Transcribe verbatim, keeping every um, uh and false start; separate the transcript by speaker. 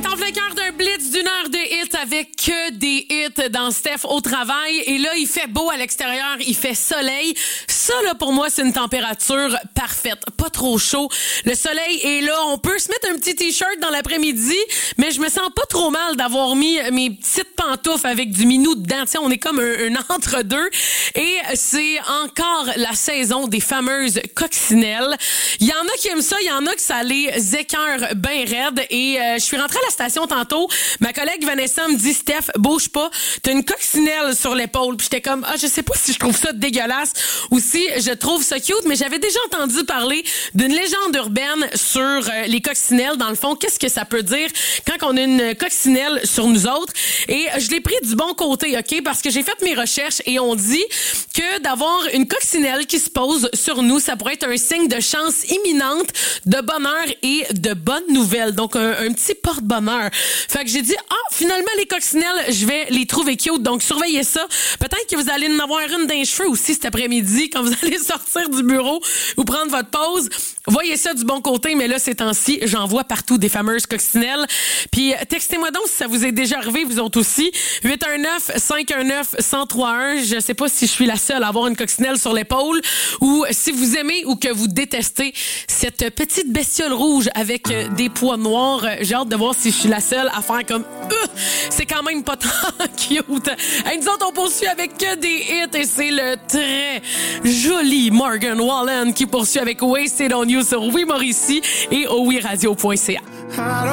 Speaker 1: est en plein cœur d'un blitz d'une heure de hits avec que des hits dans Steph au travail. Et là, il fait beau à l'extérieur, il fait soleil. Ça, là, pour moi, c'est une température parfaite. Pas trop chaud. Le soleil est là. On peut se mettre un petit t-shirt dans l'après-midi, mais je me sens pas trop mal d'avoir mis mes petites pantoufles avec du minou dedans. T'sais, on est comme un, un entre-deux. Et c'est encore la saison des fameuses coccinelles. Il y en a qui aiment ça, il y en a que ça les écœure bien raide. Et euh, je suis rentrée à la station tantôt. Ma collègue Vanessa me dit, Steph, bouge pas. T'as une coccinelle sur l'épaule. Puis j'étais comme, ah, je sais pas si je trouve ça dégueulasse ou si je trouve ça cute, mais j'avais déjà entendu parler d'une légende urbaine sur euh, les coccinelles. Dans le fond, qu'est-ce que ça peut dire quand on a une coccinelle sur nous autres? Et je l'ai pris du bon côté, OK? Parce que j'ai fait mes recherches et on dit que d'avoir une coccinelle qui se pose sur nous, ça pourrait être un signe de chance imminente, de bonheur et de bonnes nouvelles. Donc, un, un petit porte-bonheur. Fait que j'ai dit, ah, finalement, les coccinelles, je vais les trouver cute. Donc, surveillez ça. Peut-être que vous allez en avoir une dans les cheveux aussi cet après-midi quand vous allez sortir du bureau ou prendre votre pause. Voyez ça du bon côté, mais là, ces temps-ci, j'en vois partout des fameuses coccinelles. Puis, textez-moi donc si ça vous est déjà arrivé, vous autres aussi. huit un neuf, cinq un neuf, un zéro trois un. Je sais pas si je suis la seule à avoir une coccinelle sur l'épaule ou si vous aimez ou que vous détestez cette petite bestiole rouge avec euh, des pois noirs. J'ai hâte de voir si je suis la seule à faire comme euh, c'est quand même pas tant cute. Hey, nous autres, on poursuit avec que des hits et c'est le très joli Morgan Wallen qui poursuit avec Wasted on You sur Oui Mauricie et au oui radio point c a.